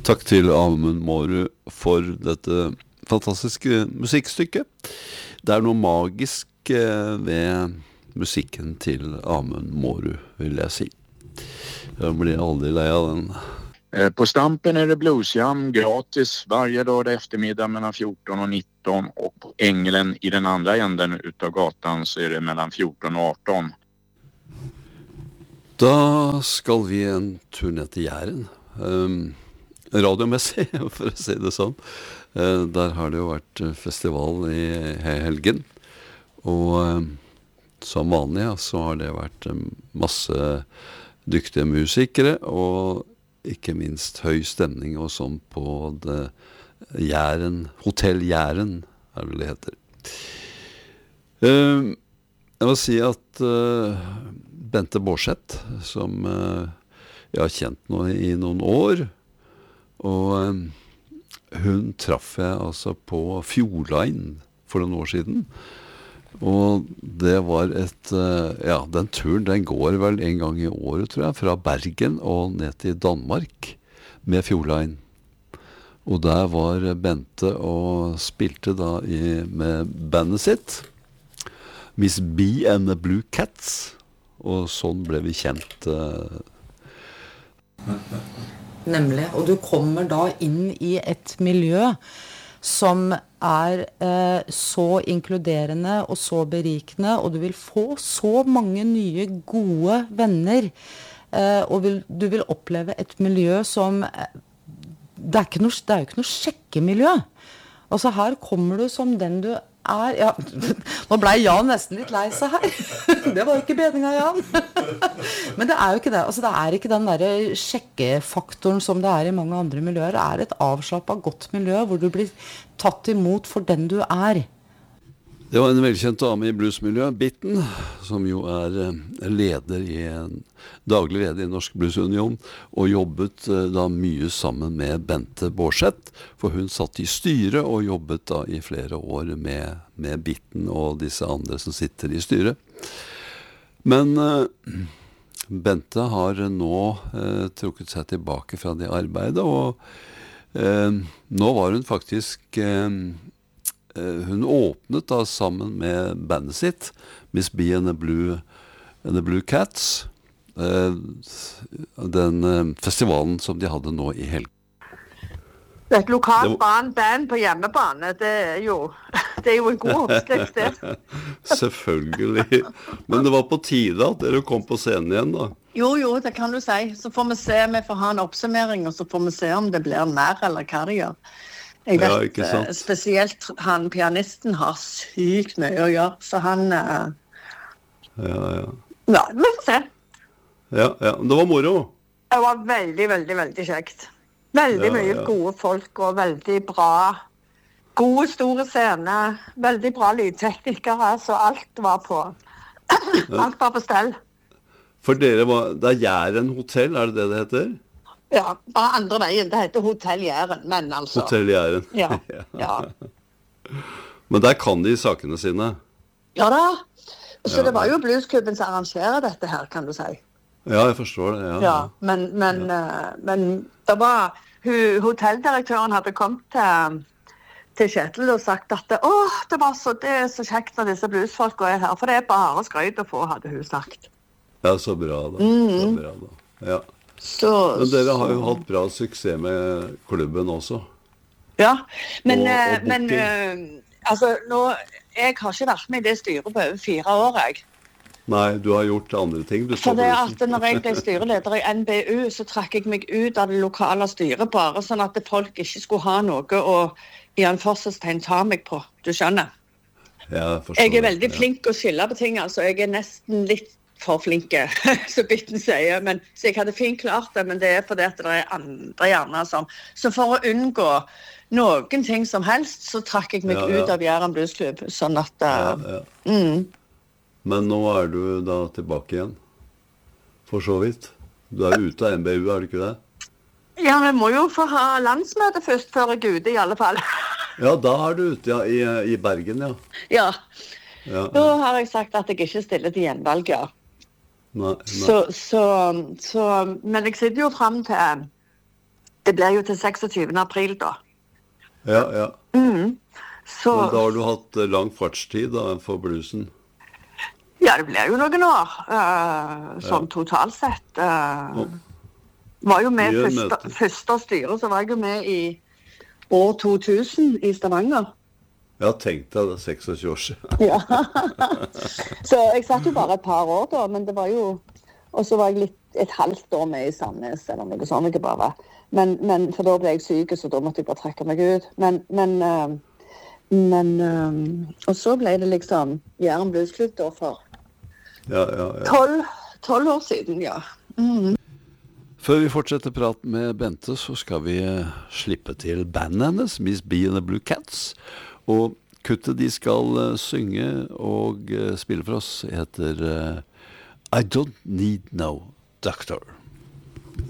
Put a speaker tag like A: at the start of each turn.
A: Takk til Amund Mårud for dette fantastiske musikkstykket. Det noe magisk ved musikken til Amund Mårud, vil jeg si. Jeg blir aldri lei av den.
B: På Stampen det bluesjam gratis varje lördag eftermiddag mellan 14 och 19 och på Ängelen i den andra änden utav gatan så det mellan 14 och 18.
A: Da skal vi en tur ned til Jæren. Radiomessig, for å si det sånn. Der har det jo vært festival i helgen. Og som vanlig så har det vært masse dyktige musikere og ikke minst høy stemning og sånn på det Jæren, Hotell Jæren det vel det heter. Jeg må si at Bente Bårdseth, som jeg har kjent nå i noen år, og hun traff jeg altså på Fjordline for noen år siden. Og det var den turen, den går vel en gang i året, tror jeg, fra Bergen og ned til Danmark med Fjordline. Og der var Bente og spilte da med bandet sitt, Miss B and the Blue Cats, og sånn ble vi kjent.
C: Nemlig, og du kommer da inn i et miljø som så inkluderende og så berikende, og du vil få så mange nye gode venner, og du vil oppleve et miljø som det jo ikke noe sjekkemiljø. Altså her kommer du som den du ja, nå ble Jan nesten litt lei seg her. Det var jo ikke bedringen, Jan. Men det jo ikke det. Altså, det ikke den der sjekkefaktoren som det i mange andre miljøer. Det et avslappet godt miljø hvor du blir tatt imot for den du
A: Det var en velkjent dame i bluesmiljøet, Bitten, som jo leder daglig leder i Norsk Bluesunion, og jobbet da mye sammen med Bente Bårdseth, for hun satt i styret og jobbet da i flere år med Bitten og disse andre som sitter i styret. Men Bente har nå trukket seg tilbake fra det arbeidet, og nå var hun faktisk hun åpnet da sammen med bandet sitt, Miss B and the Blue Cats, den festivalen som de hadde nå i helgen.
D: Det et lokalt band på hjemmebane, det jo en god oppskrift det.
A: Selvfølgelig. Men det var på tide at dere kom på scenen igjen da.
D: Jo, det kan du si. Så får vi se, vi får ha en oppsummering, og så får vi se om det blir mer eller hva det gjør. Jeg vet, spesielt han pianisten har sykt mye å gjøre, så han Ja, vi får se.
A: Ja, det var moro.
D: Det var veldig, veldig, veldig kjekt. Veldig mye gode folk og veldig bra, gode store scener, veldig bra lydteknikere, så alt var på stell.
A: For dere det Jæren hotell, det det heter?
D: Ja, bare andre veien. Det heter Hotell Jæren, men altså.
A: Hotell Jæren.
D: Ja.
A: Men der kan de sakene sine.
D: Ja da. Så det var jo bluesklubben som arrangerer dette her, kan du si.
A: Ja, jeg forstår det,
D: ja. Men det var, hotelldirektøren hadde kommet til Kjetil og sagt at det så kjekt når disse bluesfolka her, for det bare skrøyt å få, hadde hun sagt.
A: Ja, så bra da. Ja. Men dere har jo hatt bra suksess med klubben også. Ja,
D: men altså, jeg har ikke vært med i det styret på over 4 år, jeg.
A: Nei, du har gjort andre ting.
D: For det at når jeg ble styreleder i NBU, så trakk jeg meg ut av det lokale styret, bare sånn at folk ikke skulle ha noe å i en forsøkstegn ta meg på. Du skjønner?
A: Ja, jeg forstår.
D: Jeg veldig flink å skille på ting, altså. Jeg nesten litt for flinke, så Bitten sier, så jeg hadde fint klart det, men det fordi at det andre gjerne som. Så for å unngå noen ting som helst, så trakk jeg meg ut av Jæren Bluesklubb, sånn at
A: Men nå du da tilbake igjen, for så vidt. Du ute av NBU, du ikke det?
D: Ja, vi må jo få ha landsmøte først, før jeg ute i alle fall.
A: Ja, da du ute i Bergen,
D: Ja. Da har jeg sagt at jeg ikke stiller til gjenvalg, Nei. Men jeg sitter jo frem Det blir jo til 26. april da.
A: Ja, ja.
D: Så,
A: Men da har du hatt lang fartstid da, for bluesen.
D: ja, det blir jo noen år, sånn totalt sett. Var jo med
A: Mye
D: første styre, så var jeg jo med i år 2000 i Stavanger.
A: Ja, tenk deg det, 26 år siden.
D: Ja. Så jeg satt jo bare et par år da, men det var jo, og så var jeg et halvt år med i Sandnes, eller noe sånt, ikke bare. Men for da ble jeg syk, så da måtte jeg bare trekke meg ut. Og så ble det liksom Jæren Bluesklubb da for 12 år siden, ja.
A: Før vi fortsetter praten med Bente, så skal vi slippe til bandet hennes, Miss B and the Blue Cats. Og kuttet de skal synge og spille for oss heter I Don't Need No Doctor.